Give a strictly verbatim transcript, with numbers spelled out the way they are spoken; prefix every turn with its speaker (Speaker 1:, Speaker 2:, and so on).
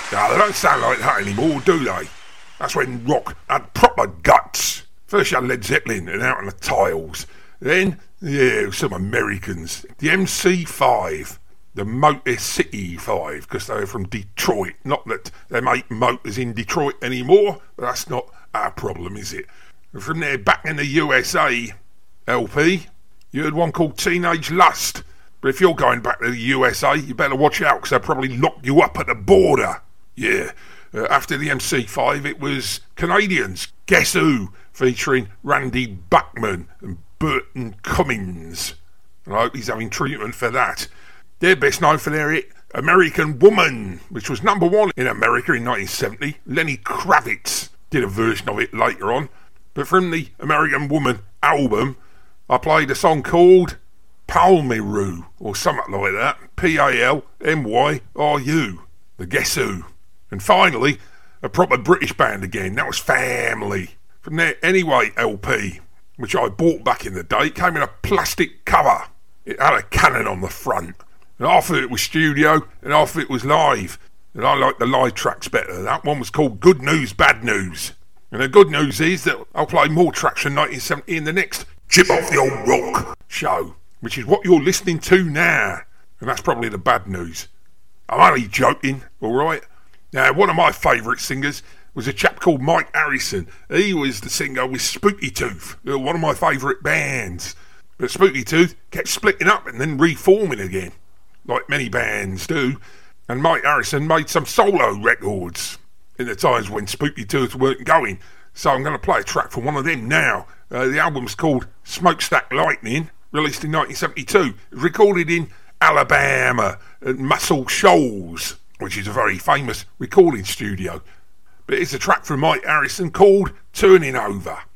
Speaker 1: Now, they don't sound like that anymore, do they? That's when rock had proper guts. First you had Led Zeppelin and Out on the Tiles. Then, yeah, some Americans. The M C five. The Motor City five, because they were from Detroit. Not that they make motors in Detroit anymore, but that's not our problem, is it? And from there, back in the U S A, L P, you heard one called Teenage Lust. But if you're going back to the U S A, you better watch out, because they'll probably lock you up at the border. Yeah, uh, after the M C five, it was Canadians. Guess Who, featuring Randy Bachman and Burton Cummings. And I hope he's having treatment for that. They're best known for their hit American Woman, which was number one in America in nineteen seventy. Lenny Kravitz did a version of it later on. But from the American Woman album, I played a song called Palmyru, or something like that. P A L M Y R U. The Guess Who. And finally, a proper British band again. That was Family. From their Anyway L P, which I bought back in the day, it came in a plastic cover. It had a cannon on the front. And half of it was studio and half of it was live. And I like the live tracks better. That one was called Good News, Bad News. And the good news is that I'll play more tracks from nineteen seventy in the next Chip Off the Old Rock show, which is what you're listening to now. And that's probably the bad news. I'm only joking, alright? Now, one of my favourite singers was a chap called Mike Harrison. He was the singer with Spooky Tooth, one of my favourite bands. But Spooky Tooth kept splitting up and then reforming again, like many bands do. And Mike Harrison made some solo records in the times when Spooky Tooth weren't going. So I'm going to play a track from one of them now. Uh, the album's called Smokestack Lightning, released in nineteen seventy-two. It was recorded in Alabama at Muscle Shoals, which is a very famous recording studio. But it's a track from Mike Harrison called Turning Over.